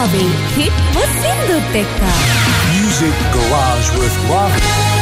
ආවේ හිට් සින්දුත් එක්ක. Music Garage with Rock.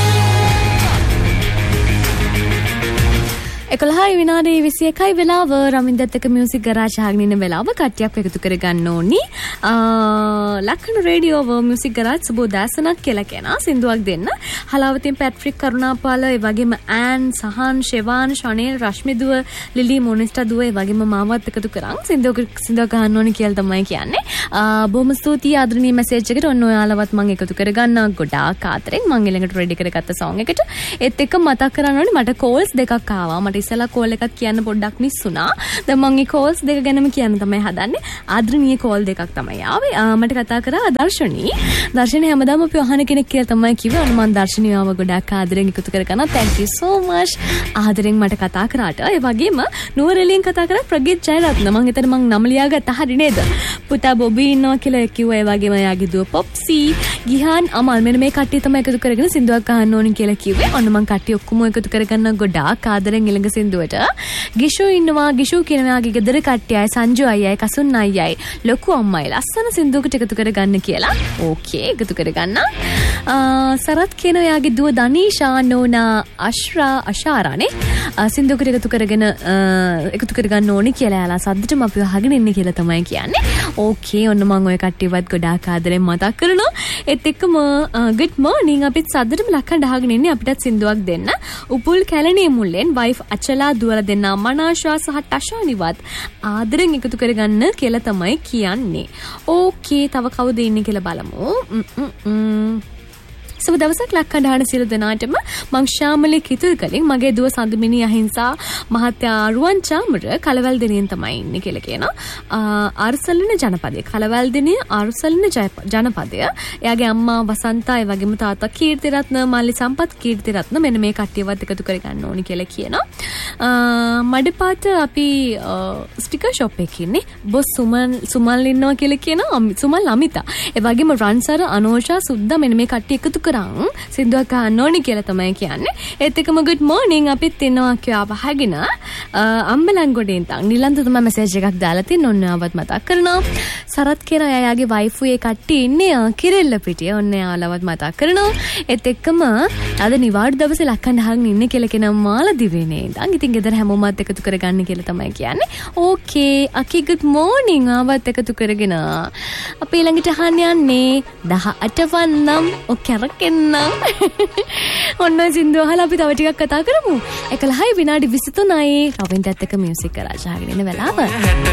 11 විනාඩි 21යි වෙලාව රමින්දත් එක්ක මියුසික් ගරාජ් අහගෙන ඉන්න වෙලාව කට්ටියක් එකතු කරගන්න ඕනි. ලක්කන රේඩියෝ මියුසික් ගරාජ් සුබෝදෑසනක් කියලා කියනවා සින්දුවක් දෙන්න. හලාවතින් පැට්‍රික් කරුණාපාල ඒ වගේම ආන් සහන් ෂෙවාන් ෂනේල් රශ්මිදුව ලිලි මොනිස්ටා දුව ඒ වගේම මාවත් එකතු කරන් සින්දුවක් ගහන්න ඕනි කියලා තමයි කියන්නේ. බොහොම ස්තුතියි ආදරණීය මැසේජ් එකට. ඔන්න ඔයාලවත් මම එකතු කරගන්න ගොඩාක් ආතරෙන් මම ඊළඟට රෙඩි කරගත්ත සෝං එකට. ඒත් එක්ක මතක් කරන්න ඕනි මට කෝල්ස් දෙකක් ආවා. මට ඉස්සලා කෝල් එකක් කියන්න පොඩ්ඩක් මිස් වුණා. දැන් මම මේ කෝල්ස් දෙක ගැනම කියන්න තමයි හදන්නේ. ආදරණීය කෝල් දෙකක් තමයි ආවේ. මට කතා කරා දර්ශනී. දර්ශනී හැමදාම අපි අහන කෙනෙක් කියලා තමයි කිව්වේ. අන්න මම දර්ශනීව ගොඩාක් ආදරෙන් එකතු කරගන්නවා. thank you so much. ආදරෙන් මට කතා කරාට. ඒ වගේම නුවරඑළියෙන් කතා කරා ප්‍රගීත් ජයරත්න. මම හිතන්නේ මම නම ලියාගත්ත හරි නේද? පුතා බොබි ඉන්නවා කියලා කිව්වා. ඒ වගේම එයාගේ දුව පොප්සි, ගිහාන් අමල් මෙන්න මේ කට්ටිය තමයි එකතු කරගෙන සින්දුවක් අහන්න ඕනි කියලා කිව්වේ. ඔන්න මම කට්ටිය ඔක්කොම එකතු කරගන්න ගොඩාක් ආදරෙන් ඊළඟ සින්දුවට ගිෂු ඉන්නවා. ගිෂු කියන මෙයාගේ ගෙදර කට්ටියයි සංජු අයියයි කසුන් අයියයි ලොකු අම්මයි ලස්සන සින්දුවකට එකතු කරගන්න කියලා. ඕකේ එකතු කරගන්න. සරත් කියන එයාගේ දුව දනීෂා නෝනා අශ්රා අශාරානේ සින්දුවකට එකතු කරගන්න ඕනි කියලා එයාලා සද්දටම අපි අහගෙන ඉන්නේ කියලා තමයි කියන්නේ. ඕකේ ඔන්න මම ඔය කට්ටියවත් ගොඩාක් ආදරෙන් මතක් කරනවා. ඒත් එක්කම good morning අපිත් සද්දටම ලක්කන්න අහගෙන ඉන්නේ අපිටත් සින්දුවක් දෙන්න. උපුල් කැලණිය මුල්ලෙන් wife අචලා දුවලා දෙන්න මනාෂා සහ ටෂානිවත් ආදරෙන් එකතු කරගන්න කියලා තමයි කියන්නේ. ඕකේ තව කවුද ඉන්නේ කියලා බලමු. සුබ දවසක් ලක්කඩහන සියලු දෙනාටම මං ශාමලී කිතුල් කලින් මගේ දුව සඳුමිනි අහිංසා මහත්තයා රුවන් චාමර කලවල් දිනියෙන් තමයි ඉන්නේ කියලා කියනවා. අරුසලින ජනපදයේ කලවල් දිනිය අරුසලින ජනපදය. එයාගේ අම්මා වසන්තා ඒ වගේම තාත්තා කීර්තිරත්න මල්ලි සම්පත් කීර්තිරත්න මෙන්න මේ කට්ටියවත් එකතු කරගන්න ඕනි කියලා කියනවා. මඩපාත අපි ස්ටිකර් ෂොප් එකේ ඉන්නේ. බොස් සුමල් ඉන්නවා කියලා කියනවා. සුමල් අමිතා. ඒ වගේම රන්සර අනෝෂා සුද්දා මෙන්න මේ කට්ටිය එකතු සින්දුවක් අහන්න ඕනි කියලා තමයි කියන්නේ. ඒත් එක්කම good morning අපිත් ඉන්නවා කියලා වහගෙන අම්බලන්ගොඩෙන් තන් නිලන්ත තමයි මැසේජ් එකක් දාලා තින්න ඔන්න ආවත් මතක් කරනවා. සරත් කියන අයගේ වයිෆු ඒ කට්ටිය ඉන්නේ කිරෙල්ල පිටිය. ඔන්න යාලවත් මතක් කරනවා. ඒත් එක්කම අද නිවාඩු දවසේ ලක්කන්න අහගෙන ඉන්නේ කියලා කියන මාලදිවයිනේ ඉඳන් ඉතින් ගෙදර හැමෝමත් එකතු කරගන්න කියලා තමයි කියන්නේ. ඕකේ අකි good morning ආවත් එකතු කරගෙන අපි ළඟට අහන්න යන්නේ 18 වන්නම් ඔකරක් එන්නම්. ඔන්න සින්දුව අහලා අපි තව ටිකක් කතා කරමු. 11 විනාඩි 23යි රවින්දත් එක්ක මියුසික් කරා ජාගෙන ඉන්න වෙලාව.